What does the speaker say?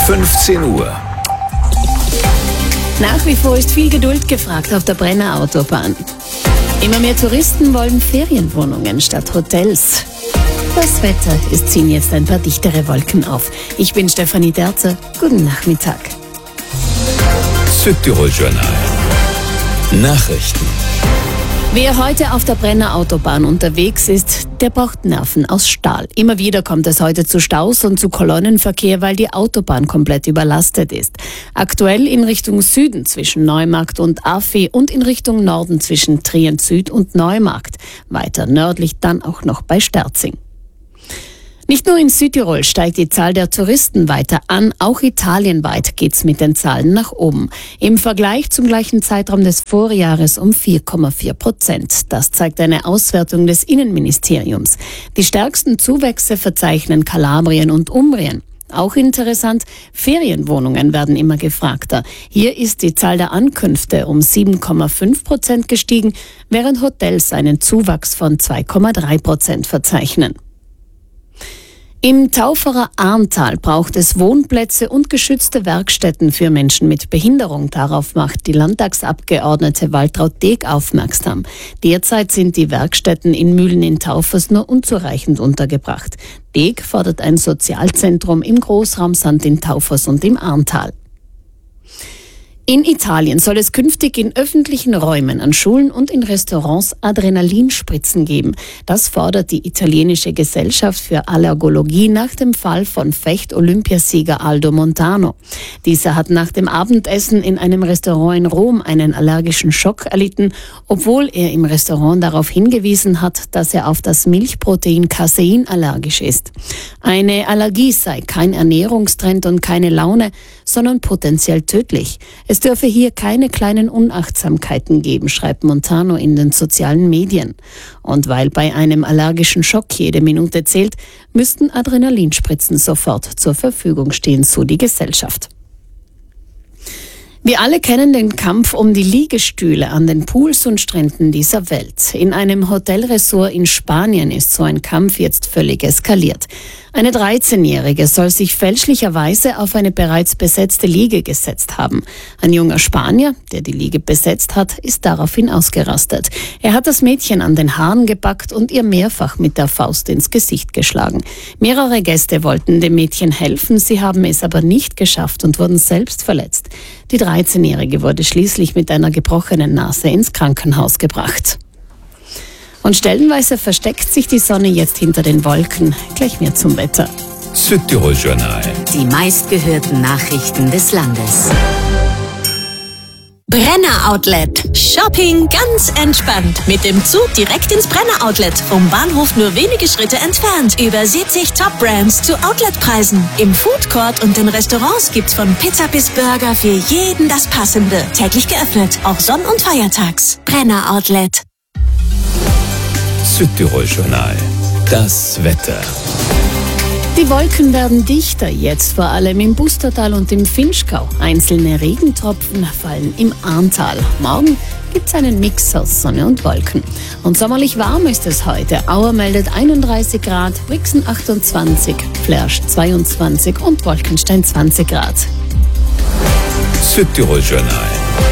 15 Uhr. Nach wie vor ist viel Geduld gefragt auf der Brenner Autobahn. Immer mehr Touristen wollen Ferienwohnungen statt Hotels. Das Wetter, es ziehen jetzt ein paar dichtere Wolken auf. Ich bin Stefanie Derzer. Guten Nachmittag. Südtirol-Journal. Nachrichten. Wer heute auf der Brenner Autobahn unterwegs ist, der braucht Nerven aus Stahl. Immer wieder kommt es heute zu Staus und zu Kolonnenverkehr, weil die Autobahn komplett überlastet ist. Aktuell in Richtung Süden zwischen Neumarkt und Affi und in Richtung Norden zwischen Trient Süd und Neumarkt. Weiter nördlich dann auch noch bei Sterzing. Nicht nur in Südtirol steigt die Zahl der Touristen weiter an, auch italienweit geht's mit den Zahlen nach oben. Im Vergleich zum gleichen Zeitraum des Vorjahres um 4,4%. Das zeigt eine Auswertung des Innenministeriums. Die stärksten Zuwächse verzeichnen Kalabrien und Umbrien. Auch interessant, Ferienwohnungen werden immer gefragter. Hier ist die Zahl der Ankünfte um 7,5% gestiegen, während Hotels einen Zuwachs von 2,3% verzeichnen. Im Tauferer Arntal braucht es Wohnplätze und geschützte Werkstätten für Menschen mit Behinderung. Darauf macht die Landtagsabgeordnete Waltraud Deeg aufmerksam. Derzeit sind die Werkstätten in Mühlen in Taufers nur unzureichend untergebracht. Deeg fordert ein Sozialzentrum im Großraum Sand in Taufers und im Arntal. In Italien soll es künftig in öffentlichen Räumen, an Schulen und in Restaurants Adrenalinspritzen geben. Das fordert die italienische Gesellschaft für Allergologie nach dem Fall von Fecht-Olympiasieger Aldo Montano. Dieser hat nach dem Abendessen in einem Restaurant in Rom einen allergischen Schock erlitten, obwohl er im Restaurant darauf hingewiesen hat, dass er auf das Milchprotein Casein allergisch ist. Eine Allergie sei kein Ernährungstrend und keine Laune, sondern potenziell tödlich. Es dürfe hier keine kleinen Unachtsamkeiten geben, schreibt Montano in den sozialen Medien. Und weil bei einem allergischen Schock jede Minute zählt, müssten Adrenalinspritzen sofort zur Verfügung stehen, so die Gesellschaft. Wir alle kennen den Kampf um die Liegestühle an den Pools und Stränden dieser Welt. In einem Hotelresort in Spanien ist so ein Kampf jetzt völlig eskaliert. Eine 13-Jährige soll sich fälschlicherweise auf eine bereits besetzte Liege gesetzt haben. Ein junger Spanier, der die Liege besetzt hat, ist daraufhin ausgerastet. Er hat das Mädchen an den Haaren gepackt und ihr mehrfach mit der Faust ins Gesicht geschlagen. Mehrere Gäste wollten dem Mädchen helfen, sie haben es aber nicht geschafft und wurden selbst verletzt. Die 13-Jährige wurde schließlich mit einer gebrochenen Nase ins Krankenhaus gebracht. Und stellenweise versteckt sich die Sonne jetzt hinter den Wolken. Gleich mehr zum Wetter. Südtirol-Journal. Die meistgehörten Nachrichten des Landes. Brenner Outlet. Shopping ganz entspannt. Mit dem Zug direkt ins Brenner Outlet. Vom Bahnhof nur wenige Schritte entfernt. Über 70 Top-Brands zu Outletpreisen. Im Food Court und in Restaurants gibt's von Pizza bis Burger für jeden das Passende. Täglich geöffnet, auch Sonn- und Feiertags. Brenner Outlet. Südtirol-Journal. Das Wetter. Die Wolken werden dichter, jetzt vor allem im Bustertal und im Finchgau. Einzelne Regentropfen fallen im Arntal. Morgen gibt's einen Mix aus Sonne und Wolken. Und sommerlich warm ist es heute. Auer meldet 31 Grad, Brixen 28, Flersch 22 und Wolkenstein 20 Grad. Südtirol-Journal.